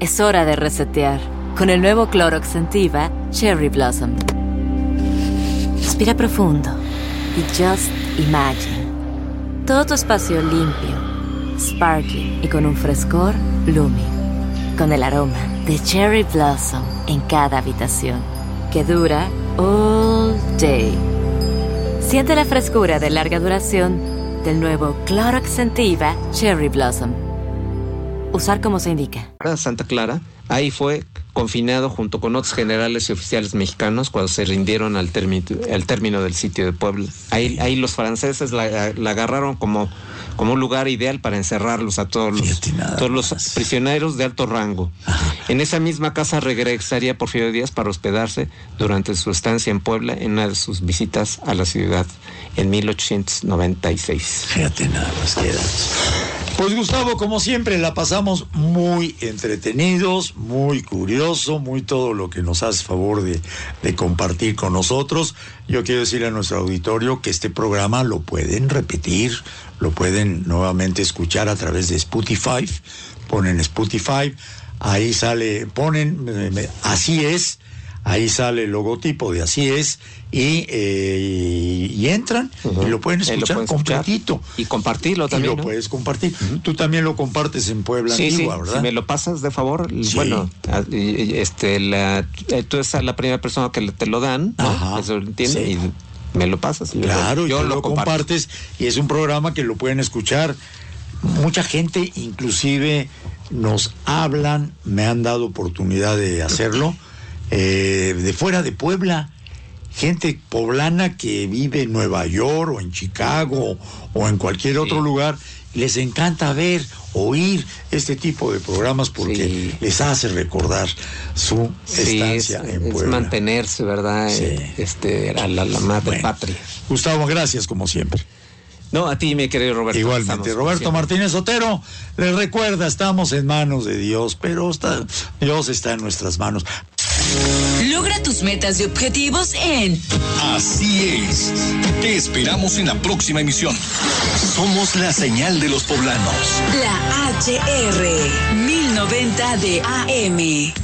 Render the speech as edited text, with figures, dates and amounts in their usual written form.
Es hora de resetear con el nuevo Clorox Scentiva Cherry Blossom. Respira profundo y just imagine. Todo tu espacio limpio, sparkling y con un frescor blooming. Con el aroma de Cherry Blossom en cada habitación, que dura all day. Siente la frescura de larga duración del nuevo Clorox Scentiva Cherry Blossom. Usar como se indica. Santa Clara, ahí fue confinado junto con otros generales y oficiales mexicanos cuando se rindieron al término del sitio de Puebla. Ahí los franceses la agarraron como un lugar ideal para encerrarlos a todos los prisioneros de alto rango. Ajá. En esa misma casa regresaría Porfirio Díaz para hospedarse durante su estancia en Puebla en una de sus visitas a la ciudad en 1896. Fíjate nada más que datos. Pues Gustavo, como siempre, la pasamos muy entretenidos, muy curioso, muy todo lo que nos hace favor de compartir con nosotros. Yo quiero decirle a nuestro auditorio que este programa lo pueden repetir, lo pueden nuevamente escuchar a través de Spotify. Ponen Spotify, ahí sale, así es, ahí sale el logotipo de Así es, y entran y lo pueden escuchar completito. Y compartirlo también. Y lo puedes compartir. Tú también lo compartes en Puebla Antigua, ¿verdad? Si me lo pasas de favor, bueno, tú eres la primera persona que te lo dan, ¿no? Ajá, eso entiende, y me lo pasas. Claro, yo lo compartes, y es un programa que lo pueden escuchar. Mucha gente, inclusive, nos hablan, me han dado oportunidad de hacerlo, de fuera de Puebla. Gente poblana que vive en Nueva York o en Chicago o en cualquier otro lugar, les encanta oír este tipo de programas porque les hace recordar su estancia en Puebla. Es mantenerse, ¿verdad? A la madre patria. Gustavo, gracias como siempre. No, a ti, mi querido Roberto. Igualmente, Roberto Martínez Otero, les recuerda, estamos en manos de Dios, pero Dios está en nuestras manos. Logra tus metas y objetivos en Así es. Te esperamos en la próxima emisión. Somos la señal de los poblanos. La HR 1090 de AM.